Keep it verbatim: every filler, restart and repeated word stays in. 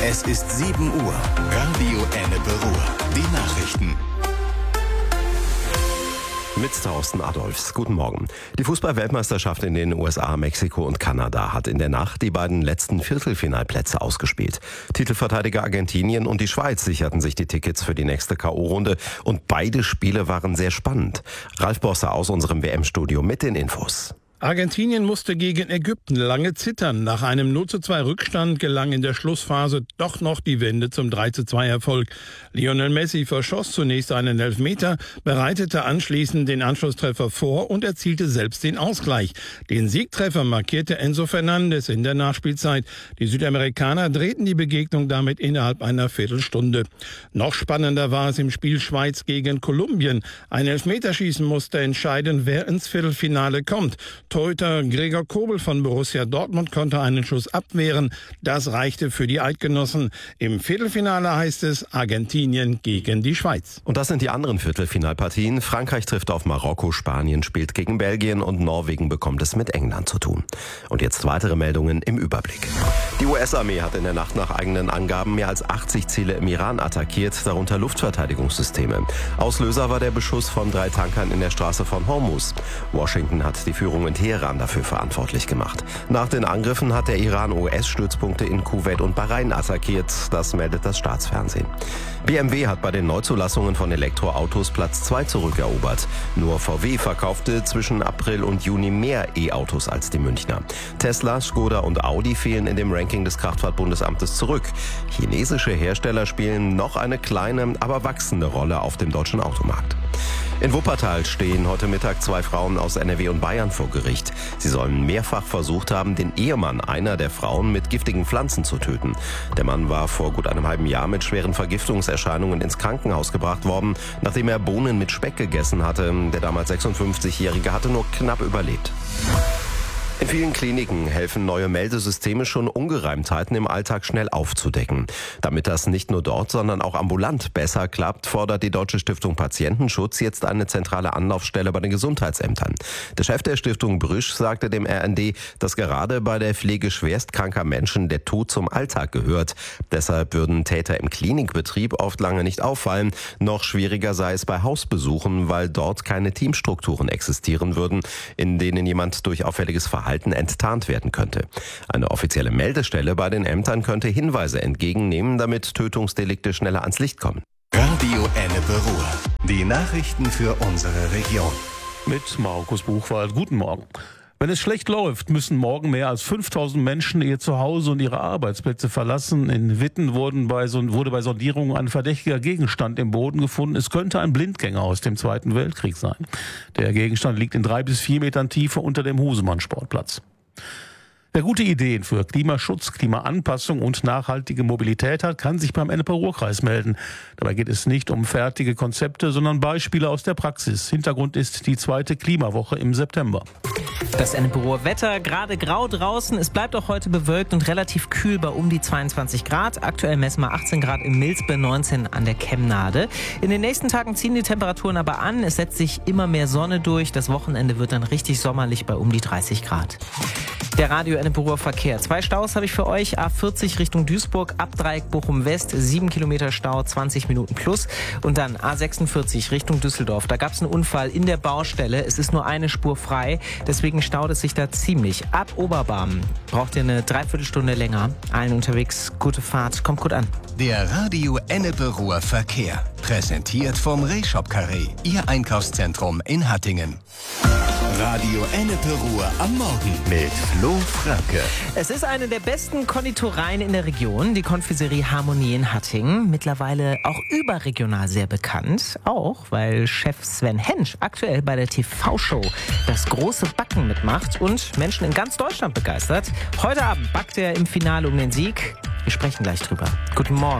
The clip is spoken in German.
Es ist sieben Uhr. Radio Ennepe Ruhr. Die Nachrichten. Mit Thorsten Adolfs. Guten Morgen. Die Fußball-Weltmeisterschaft in den U S A, Mexiko und Kanada hat in der Nacht die beiden letzten Viertelfinalplätze ausgespielt. Titelverteidiger Argentinien und die Schweiz sicherten sich die Tickets für die nächste K O-Runde und beide Spiele waren sehr spannend. Ralf Bosse aus unserem W M-Studio mit den Infos. Argentinien musste gegen Ägypten lange zittern. Nach einem null zu zwei Rückstand gelang in der Schlussphase doch noch die Wende zum drei zu zwei Erfolg. Lionel Messi verschoss zunächst einen Elfmeter, bereitete anschließend den Anschlusstreffer vor und erzielte selbst den Ausgleich. Den Siegtreffer markierte Enzo Fernandes in der Nachspielzeit. Die Südamerikaner drehten die Begegnung damit innerhalb einer Viertelstunde. Noch spannender war es im Spiel Schweiz gegen Kolumbien. Ein Elfmeterschießen musste entscheiden, wer ins Viertelfinale kommt. Torhüter Gregor Kobel von Borussia Dortmund konnte einen Schuss abwehren. Das reichte für die Eidgenossen. Im Viertelfinale heißt es Argentinien gegen die Schweiz. Und das sind die anderen Viertelfinalpartien. Frankreich trifft auf Marokko, Spanien spielt gegen Belgien und Norwegen bekommt es mit England zu tun. Und jetzt weitere Meldungen im Überblick. Die U S-Armee hat in der Nacht nach eigenen Angaben mehr als achtzig Ziele im Iran attackiert, darunter Luftverteidigungssysteme. Auslöser war der Beschuss von drei Tankern in der Straße von Hormuz. Washington hat die Führung in Teheran dafür verantwortlich gemacht. Nach den Angriffen hat der Iran U S-Stützpunkte in Kuwait und Bahrain attackiert. Das meldet das Staatsfernsehen. B M W hat bei den Neuzulassungen von Elektroautos Platz zwei zurückerobert. Nur V W verkaufte zwischen April und Juni mehr E-Autos als die Münchner. Tesla, Skoda und Audi fehlen in dem Ranking des Kraftfahrtbundesamtes zurück. Chinesische Hersteller spielen noch eine kleine, aber wachsende Rolle auf dem deutschen Automarkt. In Wuppertal stehen heute Mittag zwei Frauen aus N R W und Bayern vor Gericht. Sie sollen mehrfach versucht haben, den Ehemann einer der Frauen mit giftigen Pflanzen zu töten. Der Mann war vor gut einem halben Jahr mit schweren Vergiftungserscheinungen ins Krankenhaus gebracht worden, nachdem er Bohnen mit Speck gegessen hatte. Der damals sechsundfünfzigjährige hatte nur knapp überlebt. In vielen Kliniken helfen neue Meldesysteme schon, Ungereimtheiten im Alltag schnell aufzudecken. Damit das nicht nur dort, sondern auch ambulant besser klappt, fordert die Deutsche Stiftung Patientenschutz jetzt eine zentrale Anlaufstelle bei den Gesundheitsämtern. Der Chef der Stiftung Brüsch sagte dem R N D, dass gerade bei der Pflege schwerstkranker Menschen der Tod zum Alltag gehört. Deshalb würden Täter im Klinikbetrieb oft lange nicht auffallen. Noch schwieriger sei es bei Hausbesuchen, weil dort keine Teamstrukturen existieren würden, in denen jemand durch auffälliges Verhalten enttarnt werden könnte. Eine offizielle Meldestelle bei den Ämtern könnte Hinweise entgegennehmen, damit Tötungsdelikte schneller ans Licht kommen. Radio Ennepe Ruhr. Die Nachrichten für unsere Region. Mit Markus Buchwald. Guten Morgen. Wenn es schlecht läuft, müssen morgen mehr als fünftausend Menschen ihr Zuhause und ihre Arbeitsplätze verlassen. In Witten wurden bei, wurde bei Sondierungen ein verdächtiger Gegenstand im Boden gefunden. Es könnte ein Blindgänger aus dem Zweiten Weltkrieg sein. Der Gegenstand liegt in drei bis vier Metern Tiefe unter dem Husemann-Sportplatz. Wer gute Ideen für Klimaschutz, Klimaanpassung und nachhaltige Mobilität hat, kann sich beim Ennepe-Ruhr-Kreis melden. Dabei geht es nicht um fertige Konzepte, sondern Beispiele aus der Praxis. Hintergrund ist die zweite Klimawoche im September. Das Ennepe-Ruhr-Wetter, gerade grau draußen. Es bleibt auch heute bewölkt und relativ kühl bei um die zweiundzwanzig Grad. Aktuell messen wir achtzehn Grad in Milsbe, neunzehn an der Kemnade. In den nächsten Tagen ziehen die Temperaturen aber an. Es setzt sich immer mehr Sonne durch. Das Wochenende wird dann richtig sommerlich bei um die dreißig Grad. Der Radio Ennepe-Ruhr Verkehr. Zwei Staus habe ich für euch. A vierzig Richtung Duisburg, Abdreieck Bochum West, sieben Kilometer Stau, zwanzig Minuten plus. Und dann A sechsundvierzig Richtung Düsseldorf. Da gab es einen Unfall in der Baustelle. Es ist nur eine Spur frei. Deswegen staut es sich da ziemlich. Ab Oberbarm braucht ihr eine Dreiviertelstunde länger. Allen unterwegs, gute Fahrt. Kommt gut an. Der Radio Ennepe Ruhr Verkehr. Präsentiert vom Rehshop Carré. Ihr Einkaufszentrum in Hattingen. Radio Ennepe Ruhr am Morgen mit Flo Franke. Es ist eine der besten Konditoreien in der Region, die Konfiserie Harmonie in Hattingen. Mittlerweile auch überregional sehr bekannt. Auch, weil Chef Sven Hensch aktuell bei der T V-Show Das große Backen mitmacht und Menschen in ganz Deutschland begeistert. Heute Abend backt er im Finale um den Sieg. Wir sprechen gleich drüber. Guten Morgen.